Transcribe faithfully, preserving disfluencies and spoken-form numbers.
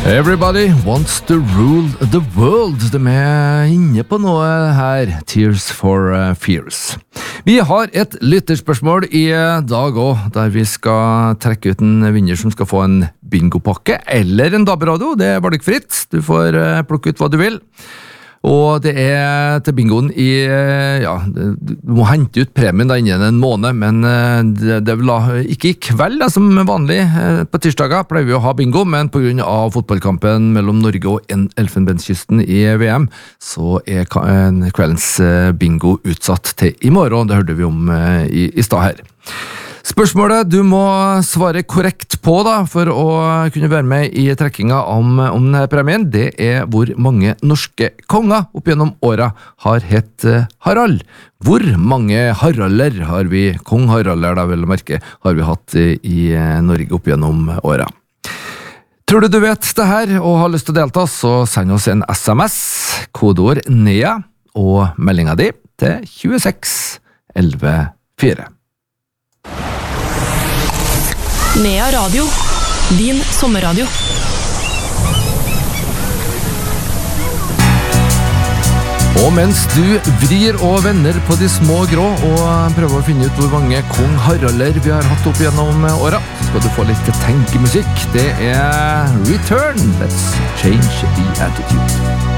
Everybody wants to rule the world. De er inne på noe her. Tears for Fears. Vi har et lytterspørsmål i dag også, der vi skal trekke ut en vinner som skal få en bingopakke eller en D A B-radio. Det er valgfritt. Du får plukke ut hva du vil. Og det er til bingoen i, ja, du må hente ut premien da innen en måned, men det, det vil da ikke i kveld da, som vanlig på tirsdager pleier vi å ha bingo, men på grunn av fotballkampen mellom Norge og Elfenbenskysten i V M, så er kveldens bingo utsatt til i morgen, det hørte vi om i, i stad her. Spørsmålet du må svare korrekt på da, for å kunne være med i trekkinga om, om denne premien, det er hvor mange norske konger opp gjennom åra har hett Harald. Hvor mange Haralder har vi, kong Haralder da vel å merke, har vi hatt i Norge opp gjennom åra? Tror du du vet det her og har lyst til å delta, så send oss en S M S, kodeord NEA og meldinga di til tjueseks elleve fire. Nea Radio, din sommerradio. Og mens du vrir og vender på de små grå og prøver å finne ut hvor mange kong Haralder vi har hatt opp gjennom åra, så skal du få litt tenkemusikk. Det er Return. Let's change the attitude.